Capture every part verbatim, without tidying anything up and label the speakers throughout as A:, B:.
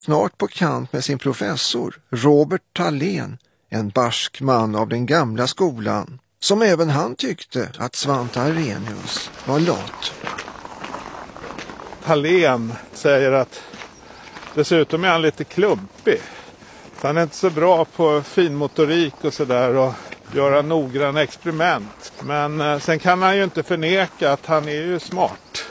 A: snart på kant med sin professor Robert Thalén, en barsk man av den gamla skolan, som även han tyckte att Svante Arrhenius var lat.
B: Thalén säger att dessutom är han lite klumpig. Han är inte så bra på finmotorik och sådär och göra noggranna experiment. Men eh, sen kan han ju inte förneka att han är ju smart.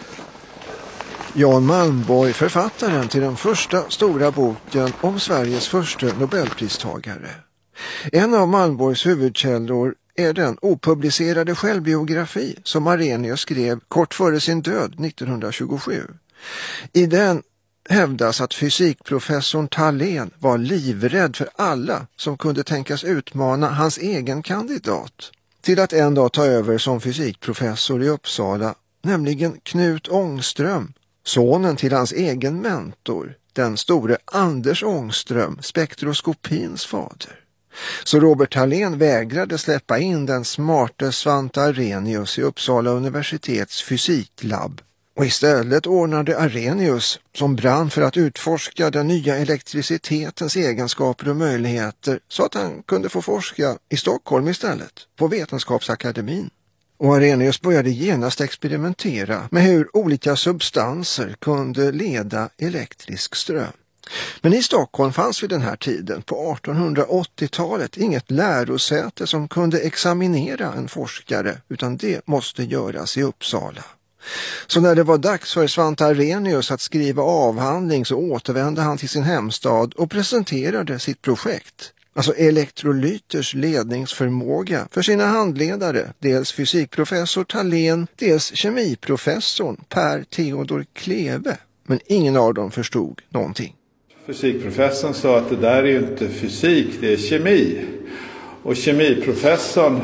A: Jan Malmborg, författaren till den första stora boken om Sveriges första Nobelpristagare. En av Malmborgs huvudkällor är den opublicerade självbiografi som Arrhenius skrev kort före sin död nittonhundratjugosju. I den hävdas att fysikprofessorn Thalén var livrädd för alla som kunde tänkas utmana hans egen kandidat till att en dag ta över som fysikprofessor i Uppsala, nämligen Knut Ångström, sonen till hans egen mentor, den store Anders Ångström, spektroskopins fader. Så Robert Thalén vägrade släppa in den smarte Svante Arrhenius i Uppsala universitets fysiklabb. Och istället ordnade Arrhenius, som brann för att utforska den nya elektricitetens egenskaper och möjligheter, så att han kunde få forska i Stockholm istället, på Vetenskapsakademin. Och Arrhenius började genast experimentera med hur olika substanser kunde leda elektrisk ström. Men i Stockholm fanns vid den här tiden, på artonhundraåttiotalet, inget lärosäte som kunde examinera en forskare, utan det måste göras i Uppsala. Så när det var dags för Svante Arrhenius att skriva avhandling så återvände han till sin hemstad och presenterade sitt projekt. Alltså elektrolyters ledningsförmåga för sina handledare, dels fysikprofessor Thalén, dels kemiprofessorn Per Theodor Kleve. Men ingen av dem förstod någonting.
B: Fysikprofessorn sa att det där är ju inte fysik, det är kemi. Och kemiprofessorn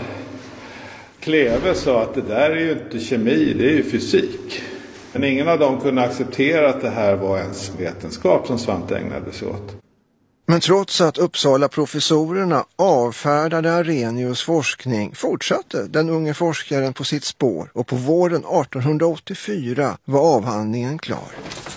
B: Kleve sa att det där är ju inte kemi, det är ju fysik. Men ingen av dem kunde acceptera att det här var ens vetenskap som Svante ägnade sig åt.
A: Men trots att Uppsala-professorerna avfärdade Arrhenius forskning fortsatte den unge forskaren på sitt spår, och på våren artonhundraåttiofyra var avhandlingen klar.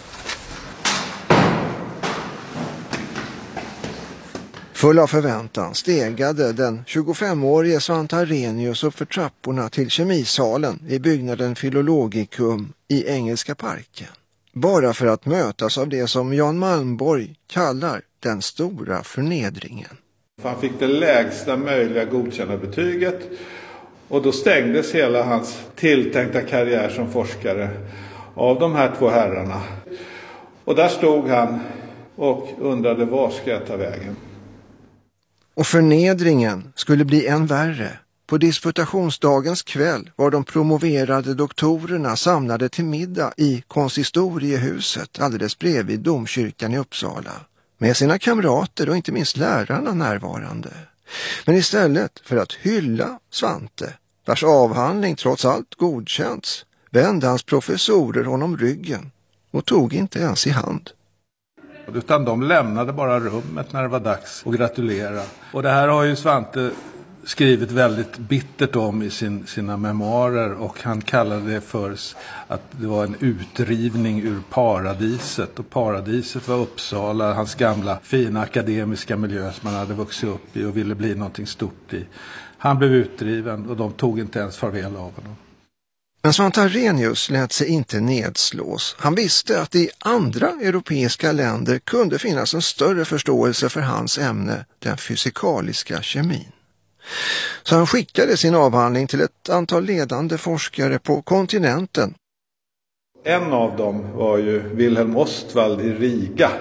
A: Full av förväntan stegade den tjugofemårige Svante Arrhenius upp för trapporna till kemisalen i byggnaden Philologicum i Engelska parken. Bara för att mötas av det som Jan Malmborg kallar den stora förnedringen.
B: Han fick det lägsta möjliga godkända betyget, och då stängdes hela hans tilltänkta karriär som forskare av de här två herrarna. Och där stod han och undrade, var ska jag ta vägen?
A: Och förnedringen skulle bli än värre. På disputationsdagens kväll var de promoverade doktorerna samlade till middag i konsistoriehuset alldeles bredvid domkyrkan i Uppsala, med sina kamrater och inte minst lärarna närvarande. Men istället för att hylla Svante, vars avhandling trots allt godkänts, vände hans professorer honom ryggen och tog inte ens i hand.
B: Utan de lämnade bara rummet när det var dags att gratulera. Och det här har ju Svante skrivit väldigt bittert om i sin, sina memoarer, och han kallade det för att det var en utrivning ur paradiset. Och paradiset var Uppsala, hans gamla fina akademiska miljö som han hade vuxit upp i och ville bli någonting stort i. Han blev utdriven och de tog inte ens farväl av honom.
A: Men Svante Arrhenius lät sig inte nedslås. Han visste att i andra europeiska länder kunde finnas en större förståelse för hans ämne, den fysikaliska kemin. Så han skickade sin avhandling till ett antal ledande forskare på kontinenten.
B: En av dem var ju Wilhelm Ostwald i Riga,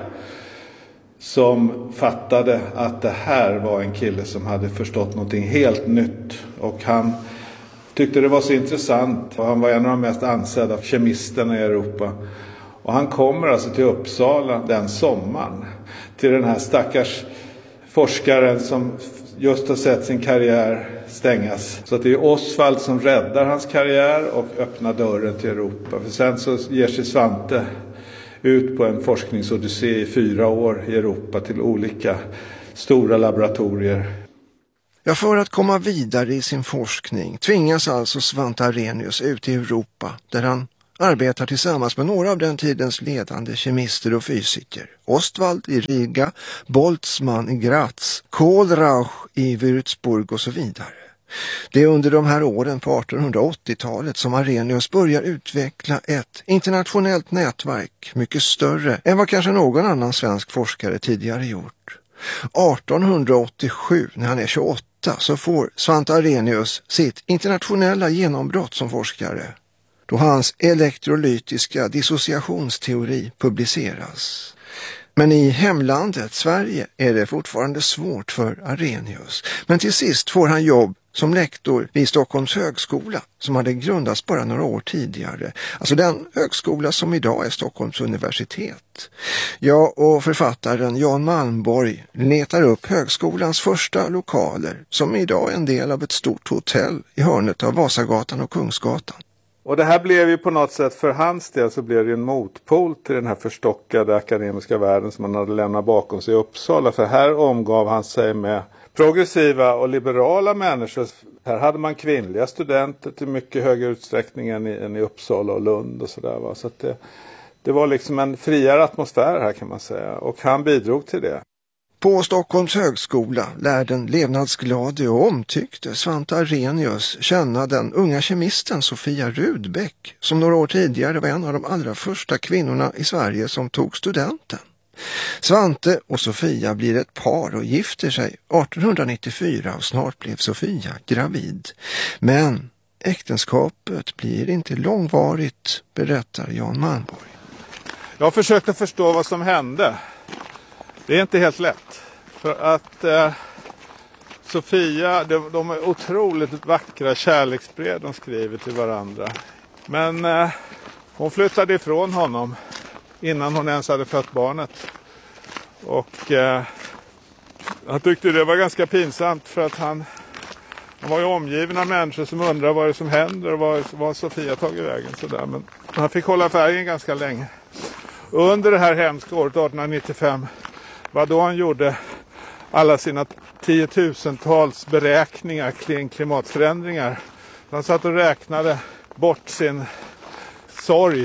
B: som fattade att det här var en kille som hade förstått någonting helt nytt, och han tyckte det var så intressant, och han var en av de mest ansedda kemisterna i Europa. Och han kommer alltså till Uppsala den sommaren, till den här stackars forskaren som just har sett sin karriär stängas. Så att det är Oswald som räddar hans karriär och öppnar dörren till Europa. För sen så ger sig Svante ut på en forskningsodyssé i fyra år i Europa till olika stora laboratorier.
A: Ja, för att komma vidare i sin forskning tvingas alltså Svante Arrhenius ut i Europa, där han arbetar tillsammans med några av den tidens ledande kemister och fysiker. Ostwald i Riga, Boltzmann i Graz, Kohlrausch i Würzburg och så vidare. Det är under de här åren på artonhundraåttiotalet som Arrhenius börjar utveckla ett internationellt nätverk mycket större än vad kanske någon annan svensk forskare tidigare gjort. artonhundraåttiosju, när han är tjugoåtta, så får Svante Arrhenius sitt internationella genombrott som forskare, då hans elektrolytiska dissociationsteori publiceras. Men i hemlandet Sverige är det fortfarande svårt för Arrhenius. Men till sist får han jobb som lektor vid Stockholms högskola, som hade grundats bara några år tidigare. Alltså den högskola som idag är Stockholms universitet. Jag och författaren Jan Malmborg letar upp högskolans första lokaler, som idag är en del av ett stort hotell i hörnet av Vasagatan och Kungsgatan.
B: Och det här blev ju på något sätt, för hans del så blev det en motpol till den här förstockade akademiska världen som han hade lämnat bakom sig i Uppsala. För här omgav han sig med progressiva och liberala människor. Här hade man kvinnliga studenter till mycket högre utsträckning än i, än i Uppsala och Lund och sådär. Va? Så att det, det var liksom en friare atmosfär här, kan man säga. Och han bidrog till det.
A: På Stockholms högskola lär den levnadsglade och omtyckte Svante Arrhenius känna den unga kemisten Sofia Rudbeck, som några år tidigare var en av de allra första kvinnorna i Sverige som tog studenten. Svante och Sofia blir ett par och gifter sig artonhundranittiofyra och snart blev Sofia gravid. Men äktenskapet blir inte långvarigt, berättar Jan Malmborg.
B: Jag försökte förstå vad som hände. Det är inte helt lätt. För att eh, Sofia, de, de är otroligt vackra kärleksbrev de skriver till varandra. Men eh, hon flyttade ifrån honom innan hon ens hade fött barnet. Och eh, jag tyckte det var ganska pinsamt, för att han, han var ju omgiven av människor som undrar vad det som händer och vad, vad Sofia tagit vägen. Sådär. Men han fick hålla färgen ganska länge. Och under det här hemska året artonhundranittiofem var då han gjorde alla sina tiotusentals beräkningar kring klimatförändringar. Han satt och räknade bort sin sorg.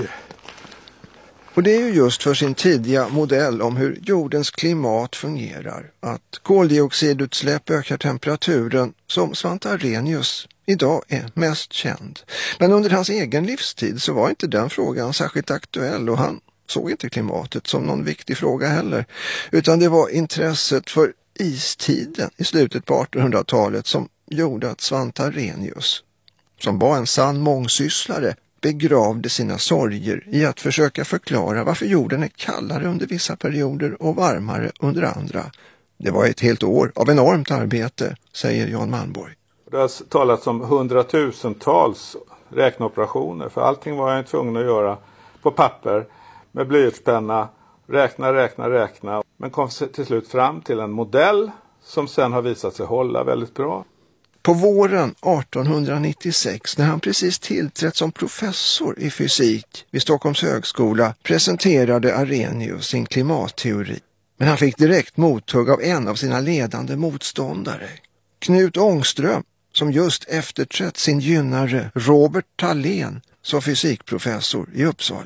A: Och det är ju just för sin tidiga modell om hur jordens klimat fungerar, att koldioxidutsläpp ökar temperaturen, som Svante Arrhenius idag är mest känd. Men under hans egen livstid så var inte den frågan särskilt aktuell, och han såg inte klimatet som någon viktig fråga heller, utan det var intresset för istiden i slutet på artonhundratalet som gjorde att Svante Arrhenius, som var en sann mångsysslare, begravde sina sorger i att försöka förklara varför jorden är kallare under vissa perioder och varmare under andra. Det var ett helt år av enormt arbete, säger Jan Malmborg.
B: Det har talats om hundratusentals räkneoperationer, för allting var jag tvungen att göra på papper med blyertspenna, räkna, räkna, räkna. Men kom till slut fram till en modell som sen har visat sig hålla väldigt bra.
A: På våren artonhundranittiosex, när han precis tillträtt som professor i fysik vid Stockholms högskola, presenterade Arrhenius sin klimatteori. Men han fick direkt mothugg av en av sina ledande motståndare, Knut Ångström, som just efterträtt sin gynnare Robert Thalén som fysikprofessor i Uppsala.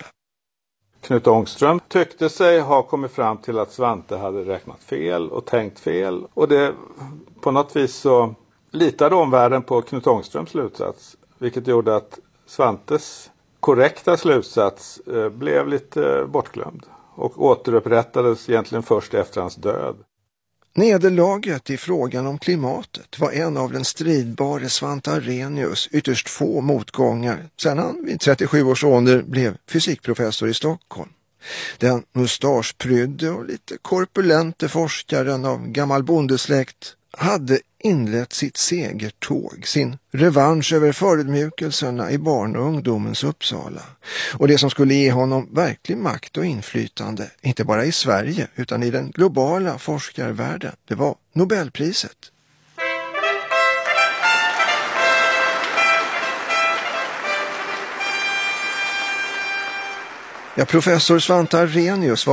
B: Knut Ångström tyckte sig ha kommit fram till att Svante hade räknat fel och tänkt fel. Och det, på något vis så litade omvärlden på Knut Ångströms slutsats. Vilket gjorde att Svantes korrekta slutsats eh, blev lite bortglömd. Och återupprättades egentligen först efter hans död.
A: Nederlaget i frågan om klimatet var en av den stridbare Svante Arrhenius ytterst få motgångar sedan han vid trettiosju års ålder blev fysikprofessor i Stockholm. Den mustaschprydde och lite korpulente forskaren av gammal bondesläkt hade inlett sitt segertåg, sin revansch över förödmjukelserna i barn- och ungdomens Uppsala. Och det som skulle ge honom verklig makt och inflytande, inte bara i Sverige utan i den globala forskarvärlden, det var Nobelpriset. Ja, professor Svante Arrhenius var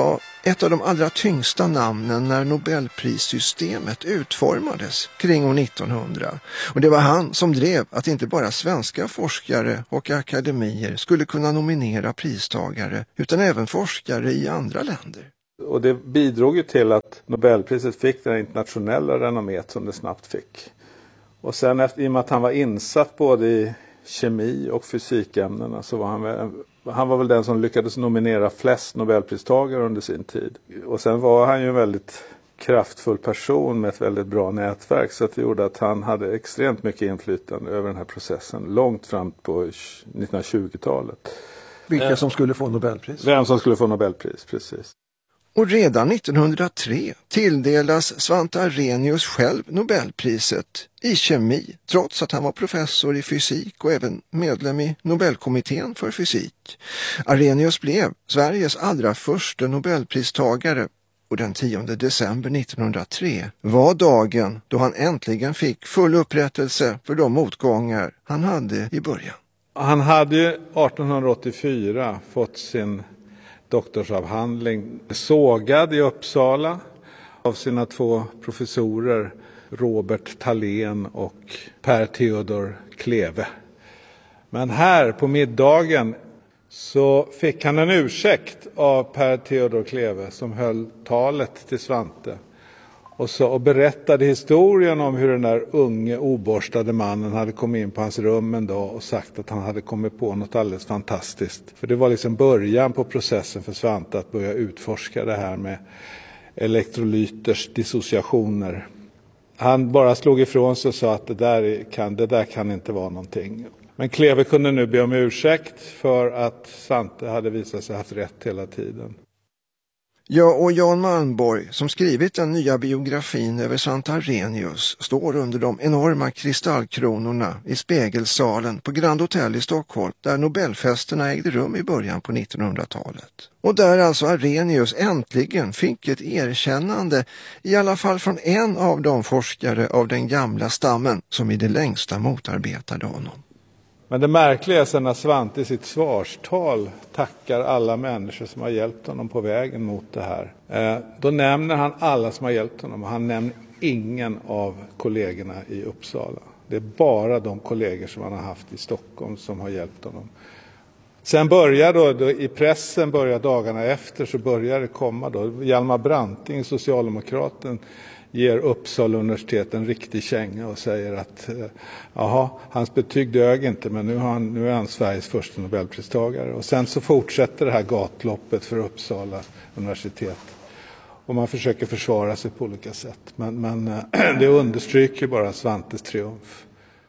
A: ett av de allra tyngsta namnen när Nobelprissystemet utformades kring år nittonhundra. Och det var han som drev att inte bara svenska forskare och akademier skulle kunna nominera pristagare utan även forskare i andra länder.
B: Och det bidrog ju till att Nobelpriset fick det internationella renommet som det snabbt fick. Och sen efter, i och med att han var insatt både i kemi- och fysikämnena så var han väl, han var väl den som lyckades nominera flest Nobelpristagare under sin tid. Och sen var han ju en väldigt kraftfull person med ett väldigt bra nätverk så att det gjorde att han hade extremt mycket inflytande över den här processen långt fram på nittonhundratjugotalet.
A: Vilka som skulle få Nobelpris?
B: Vem som skulle få Nobelpris, precis.
A: Och redan nittonhundratre tilldelas Svante Arrhenius själv Nobelpriset i kemi, trots att han var professor i fysik och även medlem i Nobelkommittén för fysik. Arrhenius blev Sveriges allra första Nobelpristagare och den tionde december nittonhundratre var dagen då han äntligen fick full upprättelse för de motgångar han hade i början.
B: Han hade ju artonhundraåttiofyra fått sin doktorsavhandling sågad i Uppsala av sina två professorer Robert Thalén och Per Theodor Kleve. Men här på middagen så fick han en ursäkt av Per Theodor Kleve som höll talet till Svante och, så, och berättade historien om hur den där unge oborstade mannen hade kommit in på hans rum en dag och sagt att han hade kommit på något alldeles fantastiskt. För det var liksom början på processen för Svante att börja utforska det här med elektrolyters dissociationer. Han bara slog ifrån sig och sa att det där kan, det där kan inte vara någonting. Men Kleve kunde nu be om ursäkt för att Svante hade visat sig haft rätt hela tiden.
A: Ja, och Jan Malmborg, som skrivit den nya biografin över Svante Arrhenius, står under de enorma kristallkronorna i Spegelsalen på Grand Hotel i Stockholm, där Nobelfesterna ägde rum i början på nittonhundratalet. Och där alltså Arrhenius äntligen fick ett erkännande, i alla fall från en av de forskare av den gamla stammen som i det längsta motarbetade honom.
B: Men det märkliga är sen när Svante i sitt svarstal tackar alla människor som har hjälpt honom på vägen mot det här. Eh, då nämner han alla som har hjälpt honom och han nämner ingen av kollegorna i Uppsala. Det är bara de kollegor som han har haft i Stockholm som har hjälpt honom. Sen börjar då, då i pressen börjar dagarna efter så börjar det komma då. Hjalmar Branting, socialdemokraten, ger Uppsala universitet en riktig känga och säger att jaha, hans betyg dög inte men nu, har han, nu är han Sveriges första Nobelpristagare. Och sen så fortsätter det här gatloppet för Uppsala universitet. Och man försöker försvara sig på olika sätt. Men, men det understryker bara Svantes triumf.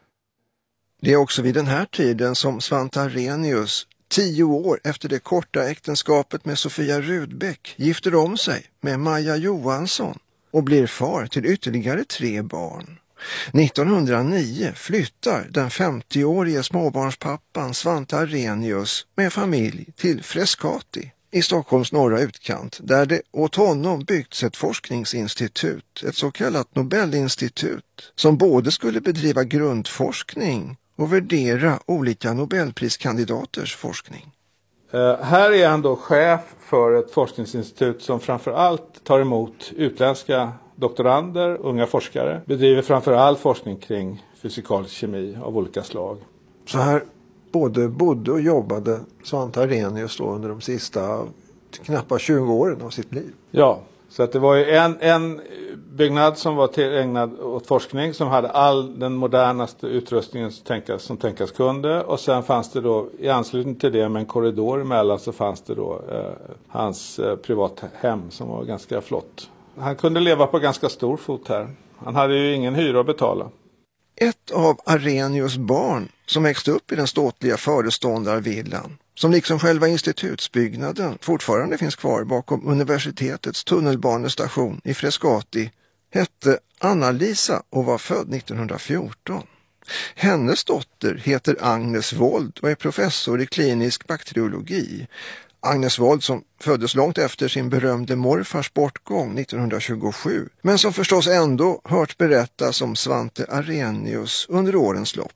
A: Det är också vid den här tiden som Svante Arrhenius, tio år efter det korta äktenskapet med Sofia Rudbeck, gifter om sig med Maja Johansson och blir far till ytterligare tre barn. nittonhundranio flyttar den femtioårige småbarnspappan Svante Arrhenius med familj till Frescati i Stockholms norra utkant, där det åt honom byggts ett forskningsinstitut, ett så kallat Nobelinstitut, som både skulle bedriva grundforskning och värdera olika Nobelpriskandidaters forskning.
B: Uh, här är han då chef för ett forskningsinstitut som framförallt tar emot utländska doktorander, unga forskare, bedriver framförallt forskning kring fysikalisk kemi av olika slag.
A: Så här både bodde och jobbade Svante Arrhenius då under de sista knappt tjugo åren av sitt liv.
B: Ja, så att det var ju en, en byggnad som var till, ägnad åt forskning som hade all den modernaste utrustningen som tänkas, som tänkas kunde. Och sen fanns det då i anslutning till det med en korridor emellan så fanns det då eh, hans eh, privat hem som var ganska flott. Han kunde leva på ganska stor fot här. Han hade ju ingen hyra att betala.
A: Ett av Arrhenius barn som växte upp i den ståtliga föreståndarvillan, som liksom själva institutsbyggnaden fortfarande finns kvar bakom universitetets tunnelbanestation i Frescati, hette Anna-Lisa och var född nittonhundrafjorton. Hennes dotter heter Agnes Wold och är professor i klinisk bakteriologi. Agnes Wold som föddes långt efter sin berömde morfars bortgång nittonhundratjugosju, men som förstås ändå hört berättas om Svante Arrhenius under årens lopp.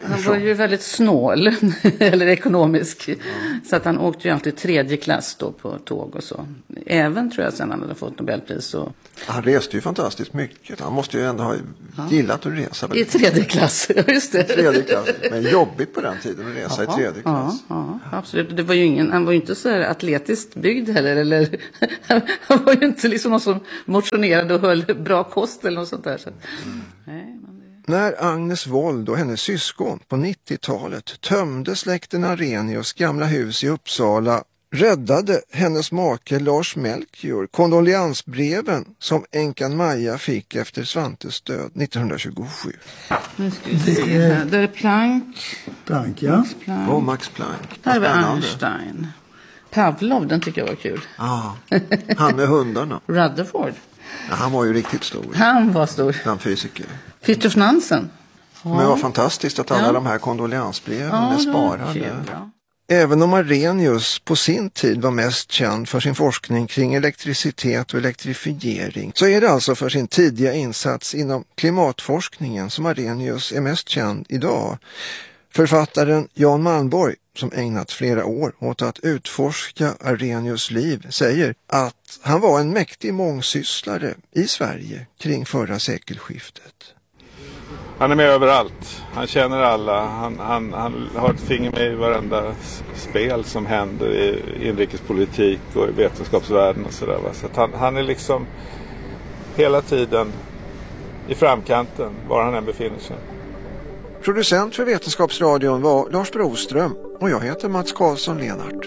C: Han var ju väldigt snål, eller ekonomisk. Ja. Så att han åkte ju alltid tredje klass då på tåg och så. Även tror jag sen han hade fått Nobelpris. Och...
A: Han reste ju fantastiskt mycket. Han måste ju ändå ha ja. gillat att resa.
C: I tredje klass, just det.
A: Tredje klass. Men jobbigt på den tiden att resa ja. i tredje klass.
C: Ja, ja, absolut. Det var ju ingen, han var ju inte så här atletiskt byggd heller. Eller, han var ju inte liksom någon som motionerade och höll bra kost eller något sånt där. Så. Mm. Nej, men...
A: När Agnes Wold och hennes syskon på nittiotalet tömde släkten Arrhenius gamla hus i Uppsala räddade hennes make Lars Melchior kondoleansbreven som änkan Maja fick efter Svantes död nittonhundratjugosju.
C: Nu ska vi se här. Där är Planck.
D: Planck, ja.
C: Max Planck.
A: Och Max Planck.
C: Här var Einstein. Pavlov, den tycker jag var kul.
A: Ja, han med hundarna.
C: Rutherford.
A: Ja, han var ju riktigt stor.
C: Han var stor.
A: Han fysiker.
C: Fritiof Nansen.
A: Ja. Men det var fantastiskt att alla ja. de här kondoleansbreven ja, är sparade. Kul, ja. Även om Arrhenius på sin tid var mest känd för sin forskning kring elektricitet och elektrifiering så är det alltså för sin tidiga insats inom klimatforskningen som Arrhenius är mest känd idag. Författaren Jan Malmborg, som ägnat flera år åt att utforska Arrhenius liv, säger att han var en mäktig mångsysslare i Sverige kring förra sekelskiftet.
B: Han är med överallt. Han känner alla. Han, han, han har ett finger med i varenda spel som händer i inrikespolitik och i vetenskapsvärlden och sådär. Så att han, han är liksom hela tiden i framkanten var han än befinner sig.
A: Producent för Vetenskapsradion var Lars Broström och jag heter Mats Karlsson Lenart.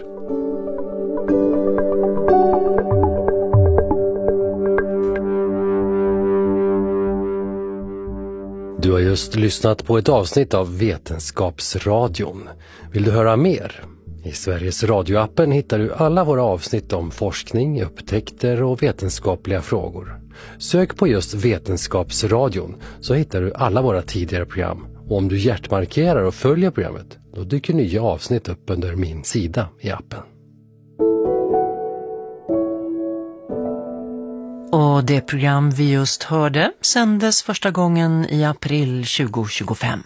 E: Du har just lyssnat på ett avsnitt av Vetenskapsradion. Vill du höra mer? I Sveriges radioappen hittar du alla våra avsnitt om forskning, upptäckter och vetenskapliga frågor. Sök på just Vetenskapsradion så hittar du alla våra tidigare program. Och om du hjärtmarkerar och följer programmet, då dyker nya avsnitt upp under min sida i appen.
F: Och det program vi just hörde sändes första gången i april tjugohundratjugofem.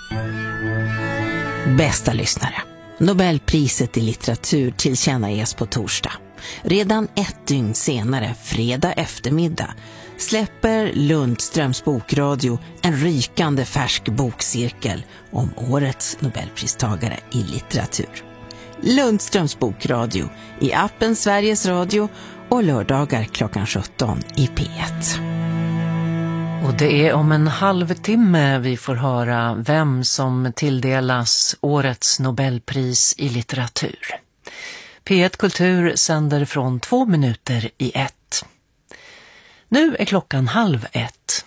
G: Bästa lyssnare, Nobelpriset i litteratur tillkännages på torsdag. Redan ett dygn senare, fredag eftermiddag, släpper Lundströms bokradio en rykande färsk bokcirkel om årets Nobelpristagare i litteratur. Lundströms bokradio i appen Sveriges Radio och lördagar klockan sjutton i P ett.
F: Och det är om en halvtimme vi får höra vem som tilldelas årets Nobelpris i litteratur. P ett Kultur sänder från två minuter i ett. Nu är klockan halv ett.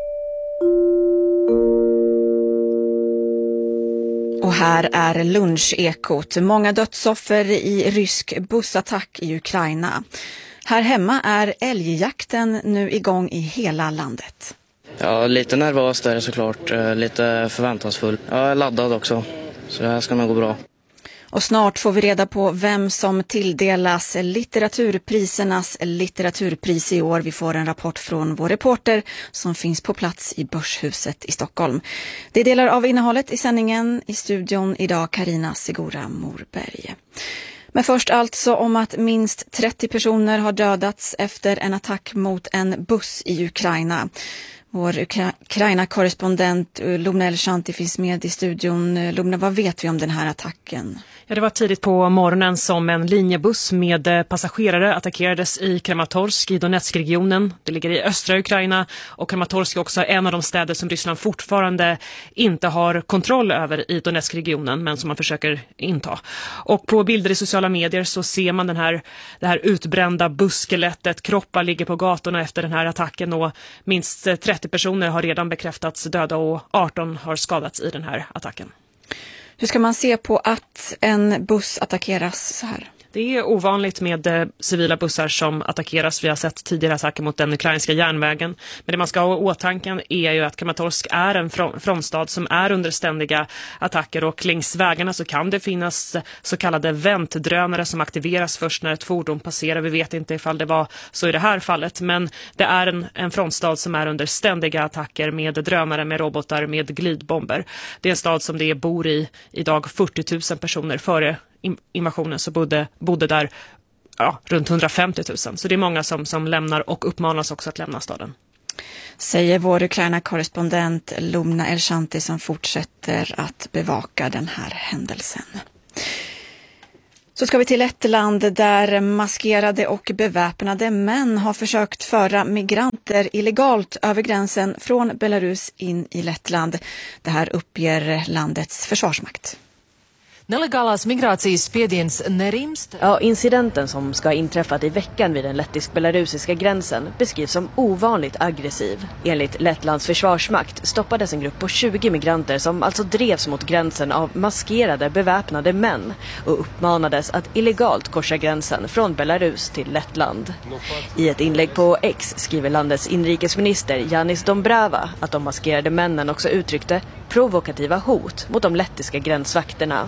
H: Och här är lunchekot. Många dödsoffer i rysk bussattack i Ukraina. Här hemma är älgjakten nu igång i hela landet.
I: Ja, lite nervös där såklart. Lite förväntansfull. Jag är laddad också. Så det här ska nog gå bra.
H: Och snart får vi reda på vem som tilldelas litteraturprisernas litteraturpris i år. Vi får en rapport från vår reporter som finns på plats i Börshuset i Stockholm. Det är delar av innehållet i sändningen. I studion idag Carina Segura Morberg. Men först alltså om att minst trettio personer har dödats efter en attack mot en buss i Ukraina. Vår Ukraina-korrespondent Lubna El-Shanti finns med i studion. Lubna, vad vet vi om den här attacken?
J: Ja, det var tidigt på morgonen som en linjebuss med passagerare attackerades i Kramatorsk i Donetskregionen. Det ligger i östra Ukraina och Kramatorsk är också en av de städer som Ryssland fortfarande inte har kontroll över i Donetskregionen men som man försöker inta. Och på bilder i sociala medier så ser man den här, det här utbrända busskelettet. Kroppar ligger på gatorna efter den här attacken och minst trettio personer har redan bekräftats döda och arton har skadats i den här attacken.
H: Hur ska man se på att en buss attackeras så här?
J: Det är ovanligt med eh, civila bussar som attackeras. Vi har sett tidigare attacker mot den ukrainska järnvägen. Men det man ska ha i åtanke är ju att Kramatorsk är en fr- frontstad som är under ständiga attacker, och längs vägarna så kan det finnas så kallade väntdrönare som aktiveras först när ett fordon passerar. Vi vet inte ifall det var så i det här fallet, men det är en, en frontstad som är under ständiga attacker med drönare, med robotar, med glidbomber. Det är en stad som det bor i idag fyrtio tusen personer. Före invasionen så bodde, bodde där ja, runt hundrafemtio tusen. Så det är många som, som lämnar och uppmanas också att lämna staden.
H: Säger vår Ukraina-korrespondent Lumna Elshanti som fortsätter att bevaka den här händelsen. Så ska vi till Lettland där maskerade och beväpnade män har försökt föra migranter illegalt över gränsen från Belarus in i Lettland. Det här uppger landets försvarsmakt.
D: Nelegālās migrācijas spiediens nerimst.
K: Ja, incidenten som ska ha inträffat i veckan vid den lettisk-belarusiska gränsen beskrivs som ovanligt aggressiv. Enligt Lettlands försvarsmakt stoppades en grupp på tjugo migranter som alltså drevs mot gränsen av maskerade beväpnade män och uppmanades att illegalt korsa gränsen från Belarus till Lettland. I ett inlägg på X skriver landets inrikesminister Janis Dombrava att de maskerade männen också uttryckte provokativa hot mot de lettiska gränsvakterna.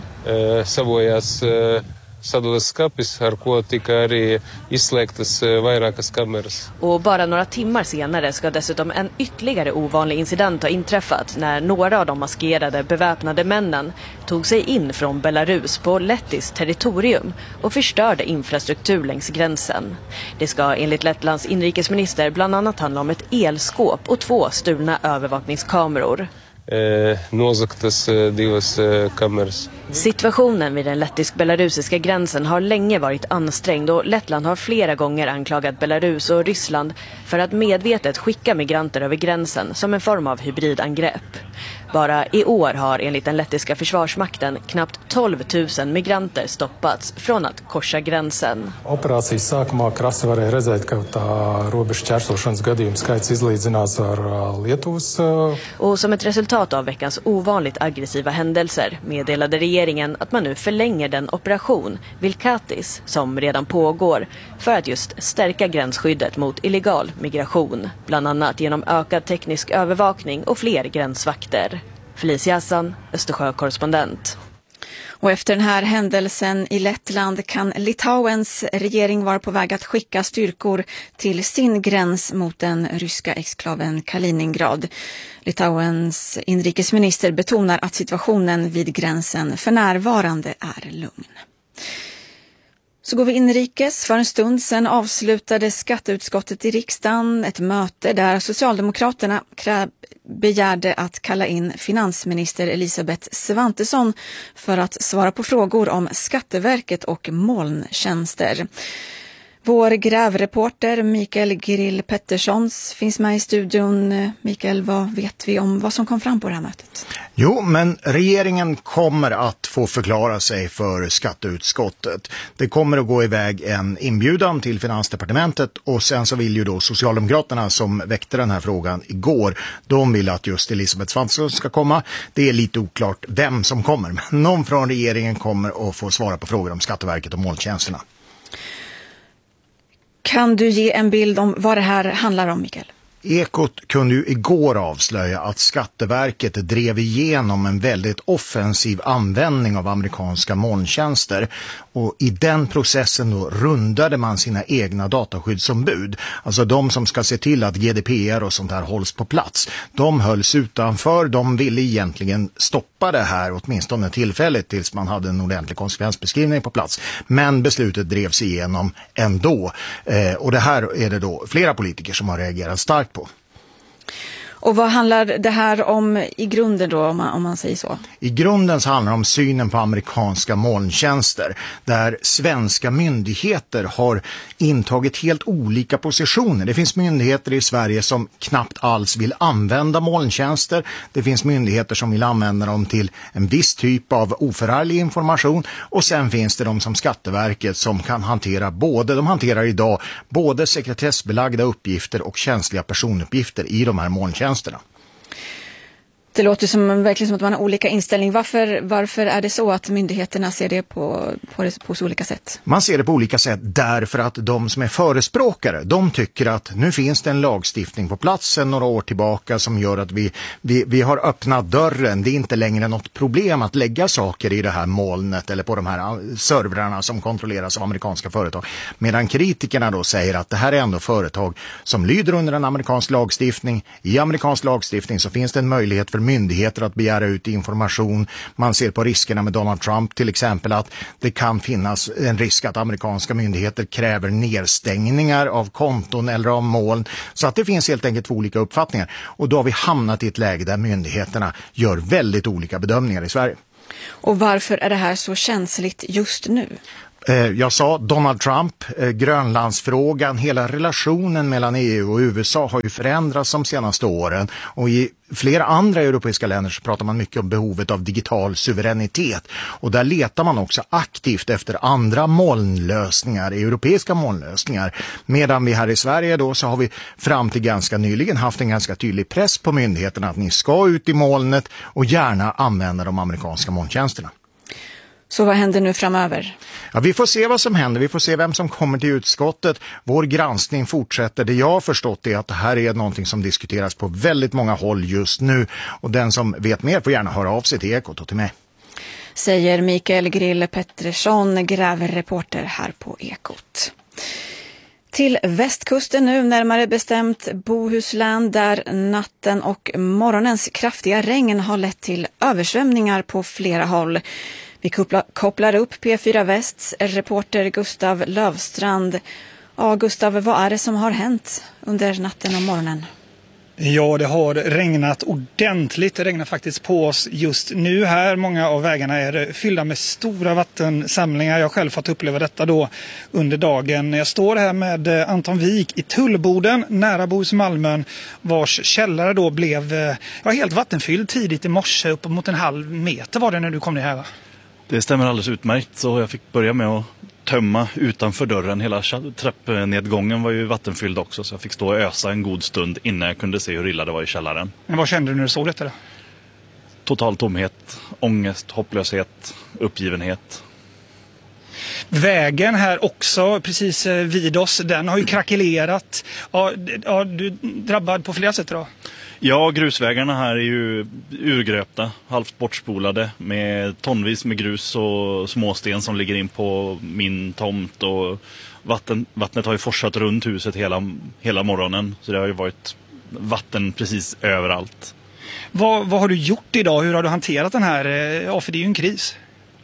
L: Savojas saduleskapis ar ko tika arī izslēgtas vairākas kameras.
K: Och bara några timmar senare ska dessutom en ytterligare ovanlig incident ha inträffat när några av de maskerade beväpnade männen tog sig in från Belarus på lettiskt territorium och förstörde infrastruktur längs gränsen. Det ska enligt Lettlands inrikesminister bland annat handla om ett elskåp och två stulna övervakningskameror.
L: Eh, nozaktas divas kameras.
K: Situationen vid den lettisk-belarusiska gränsen har länge varit ansträngd och Lettland har flera gånger anklagat Belarus och Ryssland för att medvetet skicka migranter över gränsen som en form av hybridangrepp. Bara i år har enligt den lettiska försvarsmakten knappt tolv tusen migranter stoppats från att korsa gränsen.
M: Operācijas sākumā krasi varēja redzēt, ka tā robežu ķērsošanas gadījumu skaits izlīdzinās ar Lietuvas.
K: Och som ett resultat av veckans ovanligt aggressiva händelser meddelade regeringen att man nu förlänger den operation Vilkatis som redan pågår för att just stärka gränsskyddet mot illegal migration, bland annat genom ökad teknisk övervakning och fler gränsvakter. Felicia Hassan, Östersjö-korrespondent.
H: Och efter den här händelsen i Lettland kan Litauens regering vara på väg att skicka styrkor till sin gräns mot den ryska exklaven Kaliningrad. Litauens inrikesminister betonar att situationen vid gränsen för närvarande är lugn. Så går vi inrikes. För en stund sedan avslutade skatteutskottet i riksdagen ett möte där Socialdemokraterna kräv, begärde att kalla in finansminister Elisabeth Svantesson för att svara på frågor om Skatteverket och molntjänster. Vår grävreporter Mikael Grill Petterssons finns med i studion. Mikael, vad vet vi om vad som kom fram på det här mötet?
N: Jo, men regeringen kommer att få förklara sig för skatteutskottet. Det kommer att gå iväg en inbjudan till Finansdepartementet och sen så vill ju då Socialdemokraterna som väckte den här frågan igår, de vill att just Elisabeth Svantesson ska komma. Det är lite oklart vem som kommer, men någon från regeringen kommer att få svara på frågor om Skatteverket och molntjänsterna.
H: Kan du ge en bild om vad det här handlar om, Mikael?
N: Ekot kunde ju igår avslöja att Skatteverket drev igenom en väldigt offensiv användning av amerikanska molntjänster och i den processen då rundade man sina egna dataskyddsombud. Alltså de som ska se till att G D P R och sånt här hålls på plats. De hölls utanför, de ville egentligen stoppa det här åtminstone tillfälligt tills man hade en ordentlig konsekvensbeskrivning på plats. Men beslutet drevs igenom ändå eh, och det här är det då flera politiker som har reagerat starkt på.
H: Och vad handlar det här om i grunden då, om man, om man säger så?
N: I grunden så handlar det om synen på amerikanska molntjänster där svenska myndigheter har intagit helt olika positioner. Det finns myndigheter i Sverige som knappt alls vill använda molntjänster. Det finns myndigheter som vill använda dem till en viss typ av oförarglig information och sen finns det de som Skatteverket som kan hantera både, de hanterar idag både sekretessbelagda uppgifter och känsliga personuppgifter i de här molntjänsterna.
H: Det låter som, verkligen som att man har olika inställning. Varför, varför är det så att myndigheterna ser det på, på, på så olika sätt?
N: Man ser det på olika sätt därför att de som är förespråkare, de tycker att nu finns det en lagstiftning på plats sedan några år tillbaka som gör att vi, vi, vi har öppnat dörren. Det är inte längre något problem att lägga saker i det här molnet eller på de här servrarna som kontrolleras av amerikanska företag. Medan kritikerna då säger att det här är ändå företag som lyder under en amerikansk lagstiftning. I amerikansk lagstiftning så finns det en möjlighet för myndigheter att begära ut information. Man ser på riskerna med Donald Trump till exempel att det kan finnas en risk att amerikanska myndigheter kräver nedstängningar av konton eller av moln. Så att det finns helt enkelt två olika uppfattningar. Och då har vi hamnat i ett läge där myndigheterna gör väldigt olika bedömningar i Sverige.
H: Och varför är det här så känsligt just nu?
N: Jag sa Donald Trump, Grönlandsfrågan, hela relationen mellan E U och U S A har ju förändrats de senaste åren och i flera andra europeiska länder så pratar man mycket om behovet av digital suveränitet och där letar man också aktivt efter andra molnlösningar, europeiska molnlösningar. Medan vi här i Sverige då så har vi fram till ganska nyligen haft en ganska tydlig press på myndigheterna att ni ska ut i molnet och gärna använda de amerikanska molntjänsterna.
H: Så vad händer nu framöver?
N: Ja, vi får se vad som händer. Vi får se vem som kommer till utskottet. Vår granskning fortsätter. Det jag har förstått är att det här är någonting som diskuteras på väldigt många håll just nu. Och den som vet mer får gärna höra av sig till Ekot och till mig.
H: Säger Mikael Grill Pettersson, grävreporter här på Ekot. Till västkusten nu, närmare bestämt Bohuslän, där natten och morgonens kraftiga regn har lett till översvämningar på flera håll. Vi kopplar, kopplar upp P fyra Västs reporter Gustav Lövstrand. Ja, Gustav, vad är det som har hänt under natten och morgonen?
O: Ja, det har regnat ordentligt. Det regnar faktiskt på oss just nu här. Många av vägarna är fyllda med stora vattensamlingar. Jag har själv fått uppleva detta då under dagen. Jag står här med Anton Wik i Tullboden nära Bohus-Malmön, vars källare då blev ja, helt vattenfylld tidigt i morse. Upp mot en halv meter var det när du kom ner här, va?
P: Det stämmer alldeles utmärkt, så jag fick börja med att tömma utanför dörren. Hela trappnedgången var ju vattenfylld också, så jag fick stå och ösa en god stund innan jag kunde se hur illa det var i källaren.
O: Men vad kände du när du såg detta då?
P: Total tomhet, ångest, hopplöshet, uppgivenhet.
O: Vägen här också, precis vid oss, den har ju krackelerat. Ja, ja, du är drabbad på flera sätt då?
P: Ja, grusvägarna här är ju urgröpta, halvt bortspolade med tonvis med grus och småsten som ligger in på min tomt. Och vatten, vattnet har ju forsat runt huset hela, hela morgonen, så det har ju varit vatten precis överallt.
O: Vad, vad har du gjort idag? Hur har du hanterat den här? Ja, för det är ju en kris.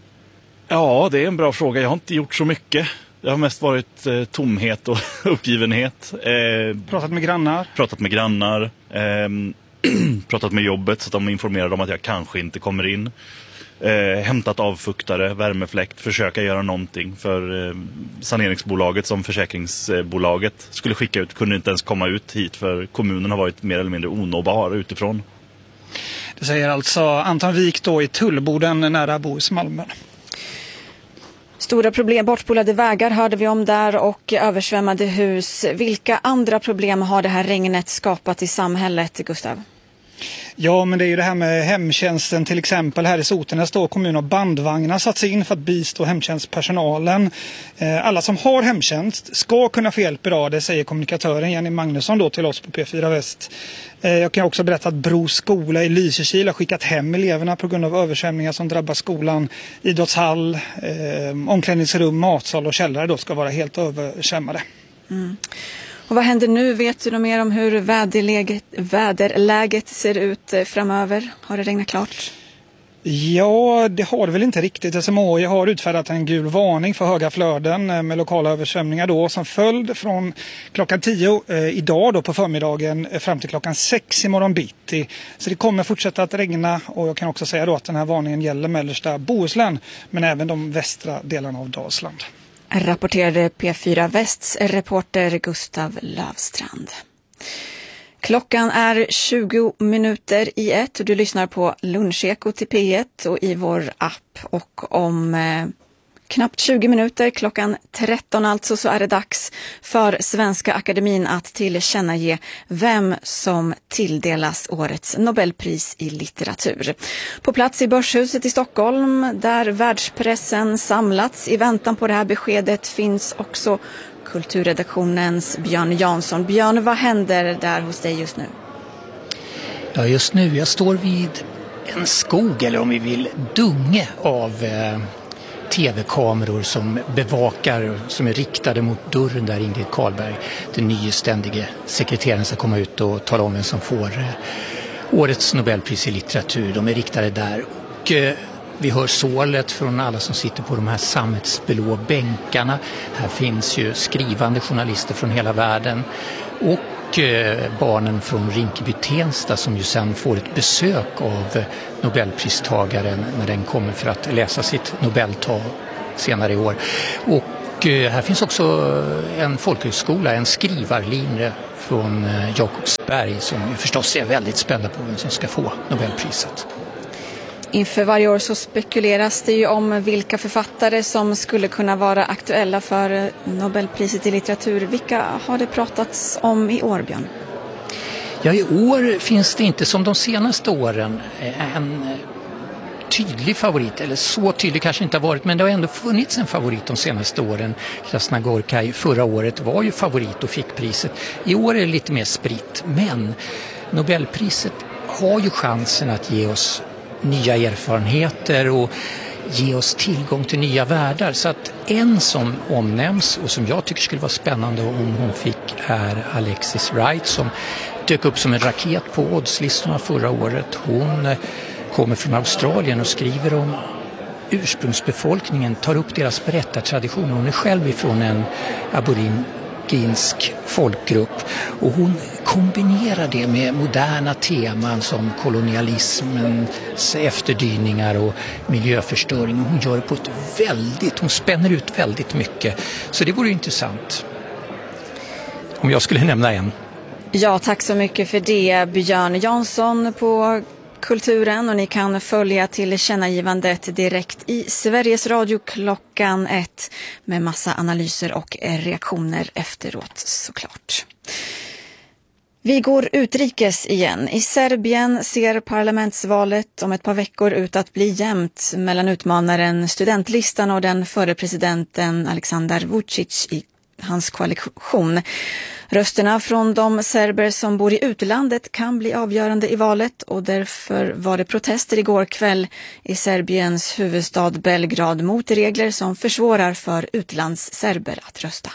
P: Ja, det är en bra fråga. Jag har inte gjort så mycket. Det har mest varit eh, tomhet och uppgivenhet. Eh,
O: pratat med grannar?
P: Pratat med grannar. Eh, pratat med jobbet så att de informerade om att jag kanske inte kommer in. Eh, hämtat avfuktare, värmefläkt, försöka göra någonting. För eh, saneringsbolaget som försäkringsbolaget skulle skicka ut kunde inte ens komma ut hit, för kommunen har varit mer eller mindre onåbar utifrån.
O: Det säger alltså Anton Wik då i Tullboden nära Bohus-Malmön.
H: Stora problem, bortspolade vägar hörde vi om där och översvämmade hus. Vilka andra problem har det här regnet skapat i samhället, Gustav?
O: Ja, men det är ju det här med hemtjänsten till exempel. Här i Sotenäs står kommun och bandvagnar satts in för att bistå hemtjänstpersonalen. Alla som har hemtjänst ska kunna få hjälp idag, det säger kommunikatören Jenny Magnusson då till oss på P fyra Väst. Jag kan också berätta att Bro skola i Lysekil har skickat hem eleverna på grund av översvämningar som drabbar skolan. Idrottshall, eh, omklädningsrum, matsal och källare då ska vara helt översvämmade.
H: Mm. Och vad händer nu? Vet du något mer om hur väderläget, väderläget ser ut framöver? Har det regnat klart?
O: Ja, det har det väl inte riktigt. S M H I har utfärdat en gul varning för höga flöden med lokala översvämningar då som följd från klockan tio eh, idag då på förmiddagen fram till klockan sex i morgon bitti. Så det kommer fortsätta att regna, och jag kan också säga då att den här varningen gäller mellersta Bohuslän men även de västra delarna av Dalsland.
H: Rapporterade P fyra Västs reporter Gustav Lövstrand. Klockan är tjugo minuter i ett och du lyssnar på Lunchekot till P ett och i vår app, och om eh, Knappt tjugo minuter, klockan tretton alltså, så är det dags för Svenska Akademin att tillkännage vem som tilldelas årets Nobelpris i litteratur. På plats i Börshuset i Stockholm, där världspressen samlats i väntan på det här beskedet, finns också kulturredaktionens Björn Jansson. Björn, vad händer där hos dig just nu?
Q: Ja, just nu, jag står vid en skog, eller om vi vill dunge av eh, tv-kameror som bevakar, som är riktade mot dörren där Ingrid Carlberg, den nya ständige sekreteraren, ska komma ut och tala om vem som får eh, årets Nobelpris i litteratur. De är riktade där, och eh, vi hör sålet från alla som sitter på de här sammetsblå bänkarna. Här finns ju skrivande journalister från hela världen, och barnen från Rinkeby-Tensta som ju sen får ett besök av Nobelpristagaren när den kommer för att läsa sitt Nobeltal senare i år. Och här finns också en folkhögskola, en skrivarlinje från Jakobsberg, som förstås är väldigt spända på vem som ska få Nobelpriset.
H: Inför varje år så spekuleras det ju om vilka författare som skulle kunna vara aktuella för Nobelpriset i litteratur. Vilka har det pratats om i år, Björn?
Q: Ja, i år finns det inte som de senaste åren en tydlig favorit, eller så tydlig kanske inte har varit, men det har ändå funnits en favorit de senaste åren. Krasnogorkai förra året var ju favorit och fick priset. I år är det lite mer spritt, men Nobelpriset har ju chansen att ge oss nya erfarenheter och ge oss tillgång till nya världar. Så att en som omnämns och som jag tycker skulle vara spännande om hon fick är Alexis Wright, som dök upp som en raket på oddslistorna förra året. Hon kommer från Australien och skriver om ursprungsbefolkningen, tar upp deras berättartraditioner. Hon är själv ifrån en aboriginsk folkgrupp, och hon kombinerar det med moderna teman som kolonialismens efterdyningar och miljöförstöring. Hon gör det på ett väldigt, hon spänner ut väldigt mycket. Så det vore intressant om jag skulle nämna en.
H: Ja, tack så mycket för det, Björn Jansson på Kulturen, och ni kan följa tillkännagivandet direkt i Sveriges Radio klockan ett med massa analyser och reaktioner efteråt såklart. Vi går utrikes igen. I Serbien ser parlamentsvalet om ett par veckor ut att bli jämnt mellan utmanaren Studentlistan och den förre presidenten Aleksandar Vučić i hans koalition. Rösterna från de serber som bor i utlandet kan bli avgörande i valet, och därför var det protester igår kväll i Serbiens huvudstad Belgrad mot regler som försvårar för utlandsserber att rösta.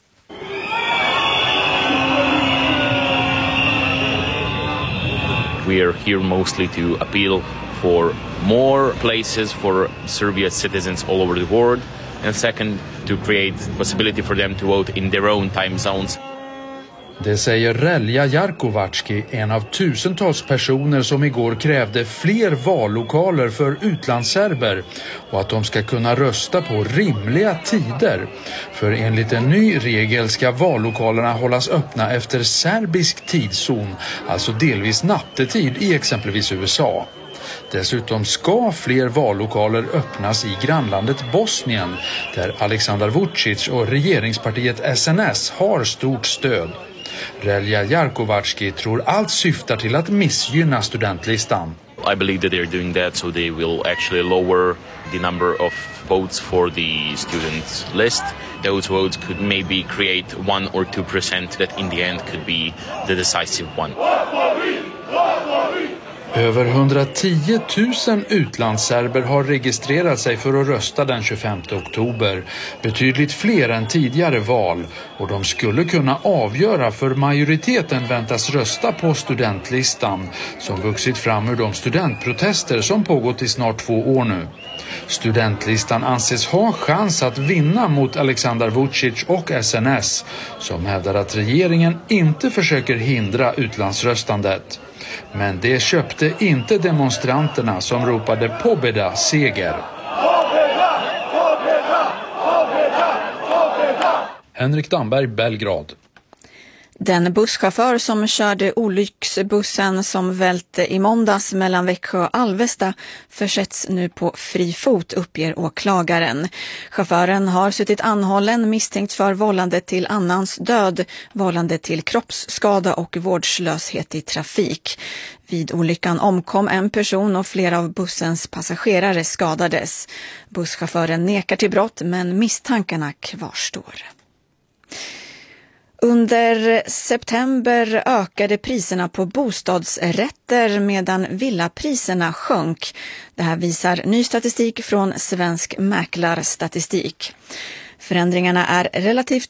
R: We are here mostly to appeal for more places for Serbia's citizens all over the world, and second, to create possibility for them to vote in their own time zones.
S: Det säger Relja Jarkovački, en av tusentals personer som igår krävde fler vallokaler för utlandsserber och att de ska kunna rösta på rimliga tider. För enligt en ny regel ska vallokalerna hållas öppna efter serbisk tidszon, alltså delvis nattetid i exempelvis U S A. Dessutom ska fler vallokaler öppnas i grannlandet Bosnien, där Aleksandar Vučić och regeringspartiet S N S har stort stöd. Relja Jarkovački tror allt syftar till att missgynna studentlistan.
R: I believe that they're doing that so they will actually lower the number of votes for the student list. Those votes could maybe create one or two percent that in the end could be the decisive one.
S: Över hundratio tusen utlandsserber har registrerat sig för att rösta den tjugofemte oktober. Betydligt fler än tidigare val, och de skulle kunna avgöra, för majoriteten väntas rösta på studentlistan som vuxit fram ur de studentprotester som pågått i snart två år nu. Studentlistan anses ha chans att vinna mot Aleksandar Vučić och S N S, som hävdar att regeringen inte försöker hindra utlandsröstandet. Men det köpte inte demonstranterna som ropade pobjeda, seger. Henrik Damberg, Belgrad.
H: Den busschaufför som körde olycksbussen som välte i måndags mellan Växjö och Alvesta försätts nu på fri fot, uppger åklagaren. Chauffören har suttit anhållen misstänkt för vållande till annans död, vållande till kroppsskada och vårdslöshet i trafik. Vid olyckan omkom en person och flera av bussens passagerare skadades. Busschauffören nekar till brott men misstankarna kvarstår. Under september ökade priserna på bostadsrätter medan villapriserna sjönk. Det här visar ny statistik från Svensk Mäklarstatistik. Förändringarna är relativt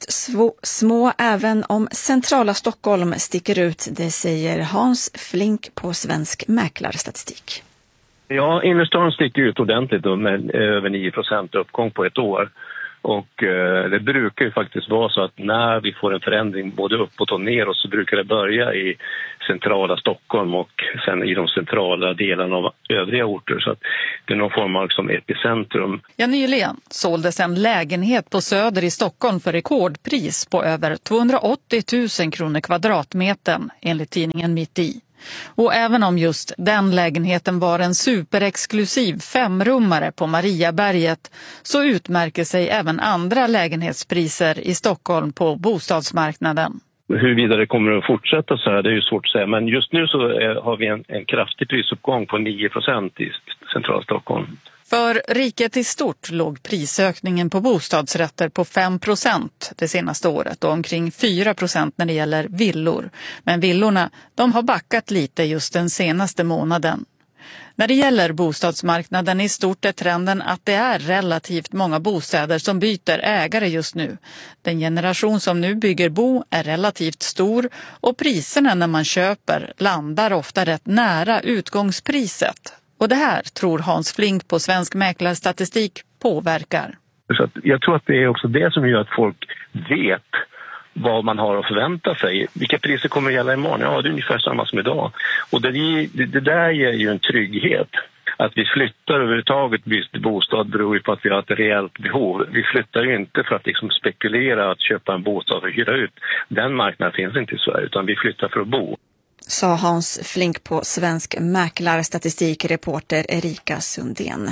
H: små även om centrala Stockholm sticker ut, det säger Hans Flink på Svensk Mäklarstatistik.
T: Ja, innerstan sticker ut ordentligt med över nio procent uppgång på ett år. Och eh, det brukar ju faktiskt vara så att när vi får en förändring både uppåt och neråt så brukar det börja i centrala Stockholm och sen i de centrala delarna av övriga orter. Så att det är någon form av som epicentrum.
U: Ja, nyligen såldes en lägenhet på Söder i Stockholm för rekordpris på över tvåhundraåttio tusen kronor kvadratmetern enligt tidningen Mitt i. Och även om just den lägenheten var en superexklusiv femrummare på Mariaberget så utmärker sig även andra lägenhetspriser i Stockholm på bostadsmarknaden.
T: Huruvida det kommer att fortsätta så här, det är ju svårt att säga. Men just nu så är, har vi en, en kraftig prisuppgång på nio procent i centrala Stockholm.
U: För riket i stort låg prisökningen på bostadsrätter på fem procent det senaste året och omkring fyra procent när det gäller villor. Men villorna, de har backat lite just den senaste månaden. När det gäller bostadsmarknaden i stort är trenden att det är relativt många bostäder som byter ägare just nu. Den generation som nu bygger bo är relativt stor och priserna när man köper landar ofta rätt nära utgångspriset. Och det här tror Hans Flink på Svensk Mäklarstatistik påverkar.
T: Så att jag tror att det är också det som gör att folk vet vad man har att förvänta sig. Vilka priser kommer att gälla imorgon? Ja, det är ungefär samma som idag. Och det, det, det där ger ju en trygghet. Att vi flyttar överhuvudtaget bytt bostad beror ju på att vi har ett reellt behov. Vi flyttar ju inte för att liksom spekulera att köpa en bostad och hyra ut. Den marknaden finns inte i Sverige utan vi flyttar för att bo.
H: Sa Hans Flink på Svensk Mäklarstatistik, reporter Erika Sundén.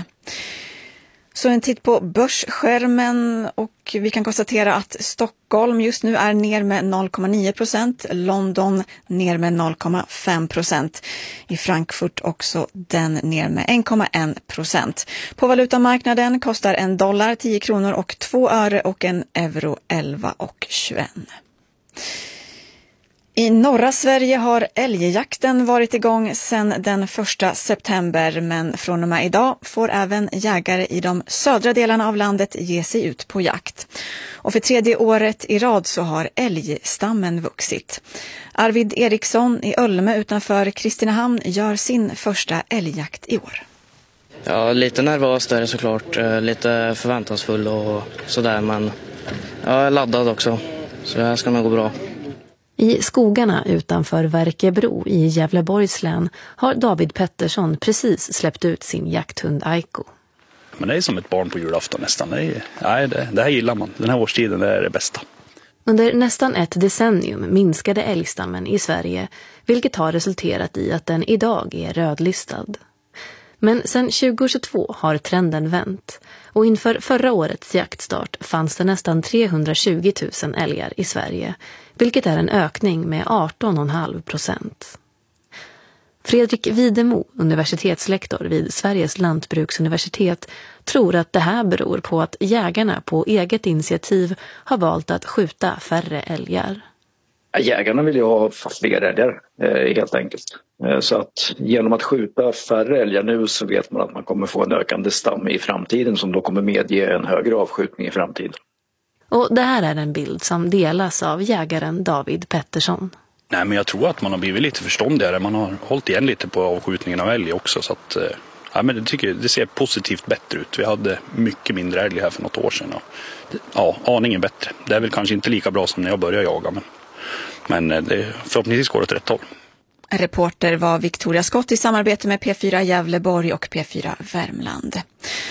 H: Så en titt på börsskärmen och vi kan konstatera att Stockholm just nu är ner med noll komma nio procent, London ner med noll komma fem procent, i Frankfurt också den ner med en komma ett procent. På valutamarknaden kostar en dollar tio kronor och två öre och en euro elva och tjugoett. I norra Sverige har älgjakten varit igång sedan den första september men från och med idag får även jägare i de södra delarna av landet ge sig ut på jakt. Och för tredje året i rad så har älgstammen vuxit. Arvid Eriksson i Ölme utanför Kristinehamn gör sin första älgjakt i år.
I: Ja, lite nervös där såklart, lite förväntansfull och sådär men jag är laddad också så det här ska nog gå bra.
V: I skogarna utanför Verkebro i Gävleborgs län har David Pettersson precis släppt ut sin jakthund Aiko.
W: Men det är som ett barn på julafton nästan. Det, är, nej, det, det här gillar man. Den här årstiden det är det bästa.
V: Under nästan ett decennium minskade älgstammen i Sverige, vilket har resulterat i att den idag är rödlistad. Men sedan tjugo tjugotvå har trenden vänt och inför förra årets jaktstart fanns det nästan trehundratjugo tusen älgar i Sverige, vilket är en ökning med arton komma fem procent. Fredrik Widemo, universitetslektor vid Sveriges lantbruksuniversitet, tror att det här beror på att jägarna på eget initiativ har valt att skjuta färre älgar.
X: Jägarna vill ju ha fler älgar helt enkelt. Så att genom att skjuta färre älgar nu så vet man att man kommer få en ökande stam i framtiden som då kommer medge en högre avskjutning i framtiden.
V: Och det här är en bild som delas av jägaren David Pettersson.
W: Nej, men jag tror att man har blivit lite förståndigare. Man har hållit igen lite på avskjutningen av älg också. Så att, ja, men det, tycker, det ser positivt bättre ut. Vi hade mycket mindre älg här för något år sedan. Och, ja, aningen bättre. Det är väl kanske inte lika bra som när jag började jaga. Men, men det, förhoppningsvis går det åt rätt håll.
H: Reporter var Victoria Skott i samarbete med P fyra Gävleborg och P fyra Värmland.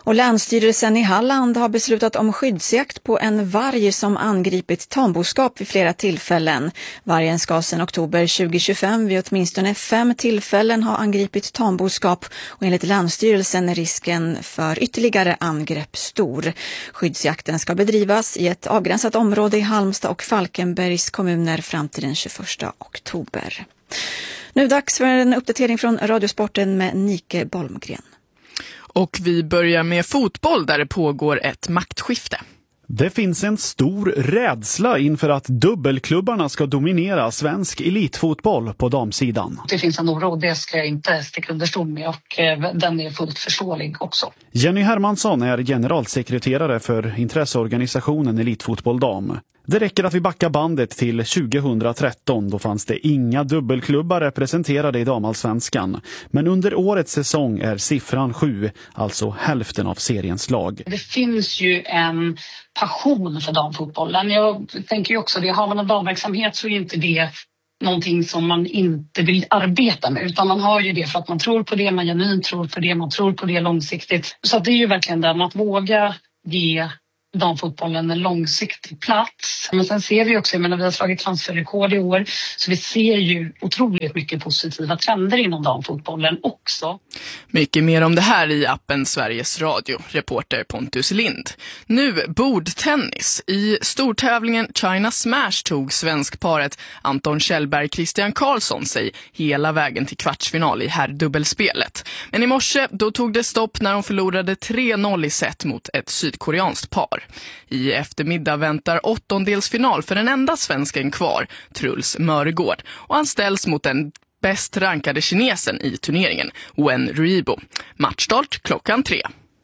H: Och Länsstyrelsen i Halland har beslutat om skyddsjakt på en varg som angripit tamboskap vid flera tillfällen. Vargen ska sedan oktober tjugohundratjugofem vid åtminstone fem tillfällen ha angripit tamboskap och enligt Länsstyrelsen är risken för ytterligare angrepp stor. Skyddsjakten ska bedrivas i ett avgränsat område i Halmstad och Falkenbergs kommuner fram till den tjugoförsta oktober. Nu dags för en uppdatering från Radiosporten med Nike Bolmgren.
A: Och vi börjar med fotboll där det pågår ett maktskifte.
B: Det finns en stor rädsla inför att dubbelklubbarna ska dominera svensk elitfotboll på damsidan.
C: Det finns en oro, det ska jag inte sticka under stol med och den är fullt förståelig också.
B: Jenny Hermansson är generalsekreterare för intresseorganisationen Elitfotboll Dam. Det räcker att vi backar bandet till tjugohundratretton, då fanns det inga dubbelklubbar representerade i damallsvenskan. Men under årets säsong är siffran sju, alltså hälften av seriens lag.
C: Det finns ju en passion för damfotbollen. Jag tänker ju också det, har man en damverksamhet så är inte det någonting som man inte vill arbeta med, utan man har ju det för att man tror på det, man genuint tror på det, man tror på det långsiktigt. Så det är ju verkligen den att våga ge damfotbollen en långsiktig plats. Men sen ser vi också, jag menar, vi har slagit transferrekord i år, så vi ser ju otroligt mycket positiva trender inom damfotbollen också.
A: Mycket mer om det här i appen Sveriges Radio, reporter Pontus Lind. Nu bordtennis. I stortävlingen China Smash tog svenskparet Anton Kjellberg Christian Karlsson sig hela vägen till kvartsfinal i herrdubbelspelet. Men i morse då tog det stopp när de förlorade tre noll i set mot ett sydkoreanskt par. I eftermiddag väntar åttondelsfinal för den enda svensken kvar, Truls Mörgård, och han ställs mot den bäst rankade kinesen i turneringen, Wen Ruibo. Matchstart klockan tre.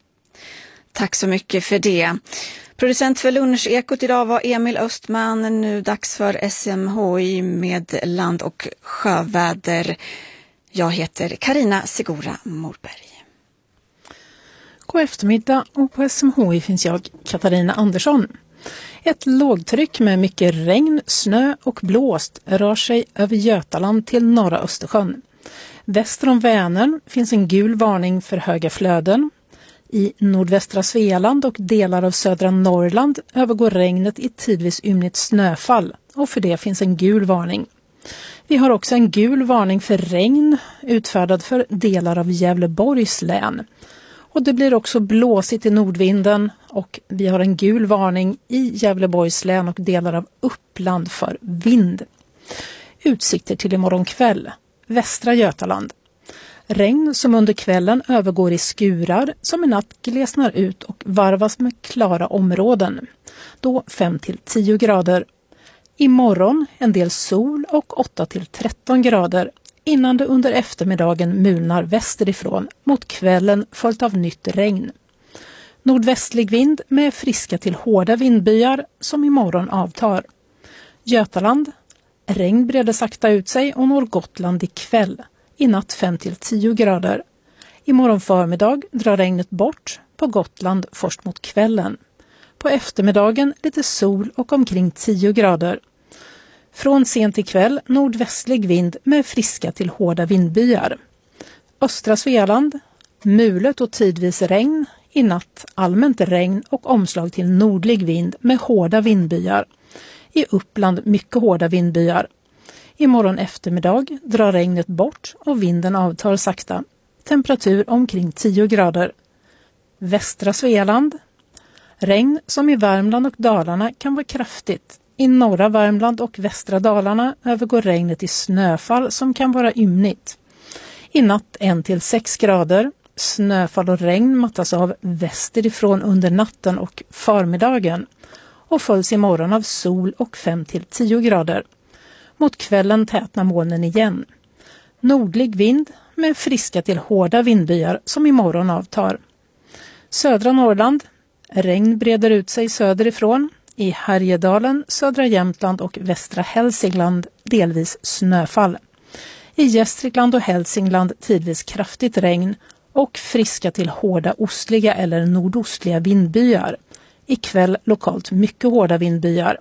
H: Tack så mycket för det. Producent för Lunchekot idag var Emil Östman. Nu dags för S M H I med land- och sjöväder. Jag heter Karina Segura Morberg.
E: God eftermiddag och på S M H I finns jag, Katarina Andersson. Ett lågtryck med mycket regn, snö och blåst rör sig över Götaland till norra Östersjön. Väster om Vänern finns en gul varning för höga flöden. I nordvästra Svealand och delar av södra Norrland övergår regnet i tidvis ymnigt snöfall och för det finns en gul varning. Vi har också en gul varning för regn utfärdad för delar av Gävleborgs län. Och det blir också blåsigt i nordvinden och vi har en gul varning i Gävleborgs län och delar av Uppland för vind. Utsikter till imorgon kväll. Västra Götaland. Regn som under kvällen övergår i skurar som i natt glesnar ut och varvas med klara områden. Då fem till tio grader. Imorgon en del sol och åtta till tretton grader. Innan det under eftermiddagen mulnar västerifrån mot kvällen följt av nytt regn. Nordvästlig vind med friska till hårda vindbyar som imorgon avtar. Götaland. Regn breder sakta ut sig och når Gotland i kväll. I natt fem till tio grader. Imorgon förmiddag drar regnet bort på Gotland först mot kvällen. På eftermiddagen lite sol och omkring tio grader. Från sent till kväll nordvästlig vind med friska till hårda vindbyar. Östra Svealand, mulet och tidvis regn. I natt allmänt regn och omslag till nordlig vind med hårda vindbyar. I Uppland mycket hårda vindbyar. Imorgon eftermiddag drar regnet bort och vinden avtar sakta. Temperatur omkring tio grader. Västra Svealand. Regn som i Värmland och Dalarna kan vara kraftigt. I norra Värmland och västra Dalarna övergår regnet i snöfall som kan vara ymnigt. I natt ett till sex grader. Snöfall och regn mattas av västerifrån under natten och förmiddagen. Och följs imorgon av sol och fem till tio grader. Mot kvällen tätnar molnen igen. Nordlig vind med friska till hårda vindbyar som imorgon avtar. Södra Norrland. Regn breder ut sig söderifrån. I Härjedalen, södra Jämtland och västra Hälsingland delvis snöfall. I Gästrikland och Hälsingland tidvis kraftigt regn och friska till hårda ostliga eller nordostliga vindbyar. I kväll lokalt mycket hårda vindbyar.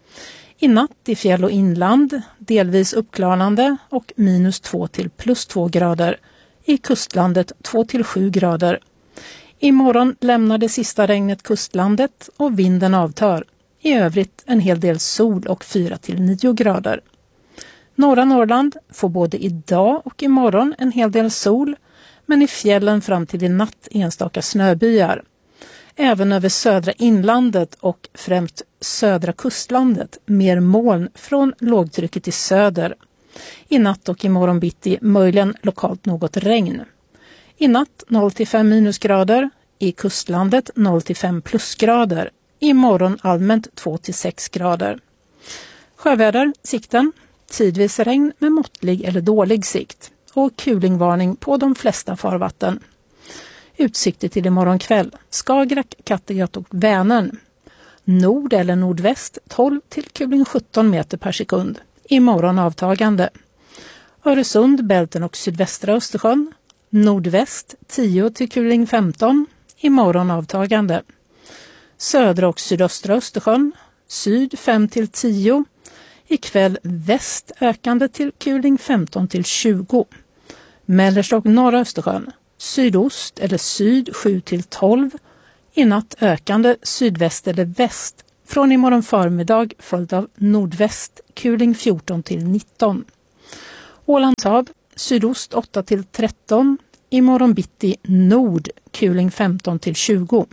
E: I natt i fjäll och inland delvis uppklarnande och minus två till plus två grader. I kustlandet två till sju grader. Imorgon lämnar det sista regnet kustlandet och vinden avtar. I övrigt en hel del sol och fyra till nio grader. Norra Norrland får både idag och imorgon en hel del sol, men i fjällen fram till i natt enstaka snöbyar. Även över södra inlandet och främst södra kustlandet mer moln från lågtrycket i söder. I natt och imorgon bitti möjligen lokalt något regn. I natt noll till fem minusgrader, i kustlandet noll till fem plusgrader. Imorgon allmänt två till sex grader. Sjöväder, sikten, tidvis regn med måttlig eller dålig sikt och kulingvarning på de flesta farvatten. Utsikter till imorgon kväll, Skagerrak, Kattegatt och Vänern. Nord eller nordväst tolv till kuling sjutton meter per sekund. Imorgon avtagande. Öresund, Bälten och sydvästra Östersjön. Nordväst tio till kuling femton. Imorgon avtagande. Södra och sydöstra Östersjön. Syd fem till tio. Ikväll väst ökande till kuling femton till tjugo. Mellersta och norra Östersjön. Sydost eller syd sju till tolv. I natt ökande sydväst eller väst. Från imorgon förmiddag följt av nordväst kuling fjorton till nitton. Ålands hav sydost åtta till tretton. Imorgon bitti nord kuling femton till tjugo.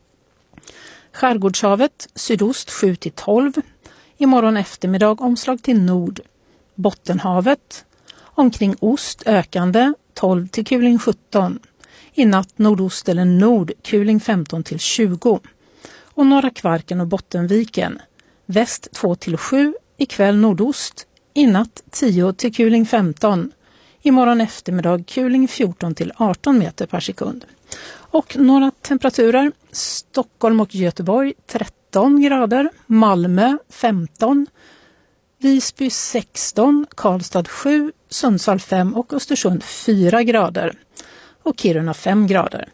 E: Skärgårdshavet sydost sju till tolv. Imorgon eftermiddag omslag till nord. Bottenhavet omkring ost ökande tolv till kuling sjutton. I natt nordost eller nord kuling femton till tjugo. Och norra Kvarken och Bottenviken. Väst två till sju, ikväll nordost. I natt tio till kuling femton. Imorgon eftermiddag kuling fjorton till arton meter per sekund. Och några temperaturer. Stockholm och Göteborg tretton grader. Malmö femton. Visby sexton. Karlstad sju. Sundsvall fem och Östersund fyra grader. Och Kiruna fem grader.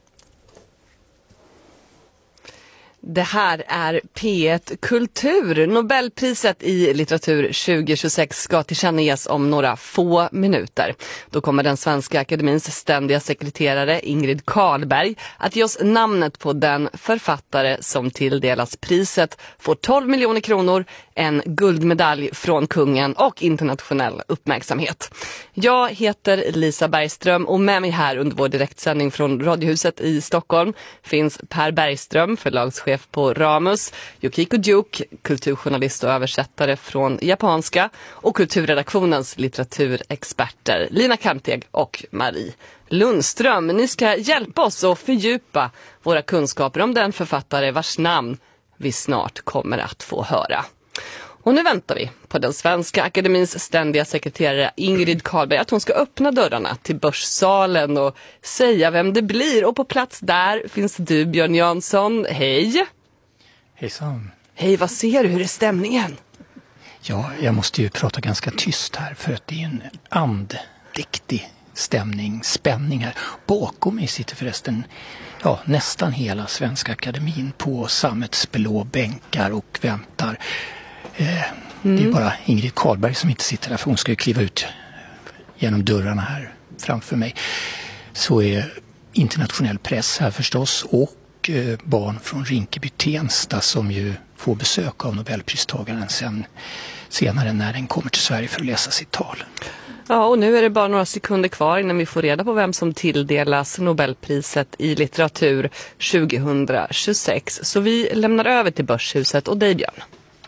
D: Det här är P ett Kultur. Nobelpriset i litteratur tjugo tjugosex ska tillkännages om några få minuter. Då kommer den svenska akademins ständiga sekreterare Ingrid Carlberg att ge oss namnet på den författare som tilldelas priset, får tolv miljoner kronor, en guldmedalj från kungen och internationell uppmärksamhet. Jag heter Lisa Bergström och med mig här under vår direktsändning från Radiohuset i Stockholm finns Per Bergström, förlagschef på Ramus, Yukiko Duke, kulturjournalist och översättare från japanska och kulturredaktionens litteraturexperter Lina Kamteg och Marie Lundström. Ni ska hjälpa oss att fördjupa våra kunskaper om den författare vars namn vi snart kommer att få höra. Och nu väntar vi på den svenska akademins ständiga sekreterare Ingrid Carlberg att hon ska öppna dörrarna till Börssalen och säga vem det blir. Och på plats där finns du, Björn Jansson. Hej!
Q: Hejsan!
D: Hej, vad ser du? Hur är stämningen?
Q: Ja, jag måste ju prata ganska tyst här för att det är en andäktig stämning, spänning här. Bakom mig sitter förresten ja, nästan hela Svenska akademin på sammetsblå bänkar och väntar. Eh, mm. Det är bara Ingrid Carlberg som inte sitter där, för hon ska ju kliva ut genom dörrarna här framför mig. Så är internationell press här förstås och eh, barn från Rinkeby-Tensta som ju får besök av Nobelpristagaren sen, senare när den kommer till Sverige för att läsa sitt tal.
D: Ja, och nu är det bara några sekunder kvar innan vi får reda på vem som tilldelas Nobelpriset i litteratur tjugo tjugosex. Så vi lämnar över till Börshuset och dig, Björn.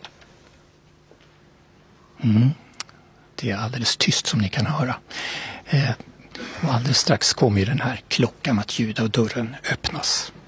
Q: Mm. Det är alldeles tyst som ni kan höra. Eh, och alldeles strax kommer ju den här klockan att ljuda och dörren öppnas.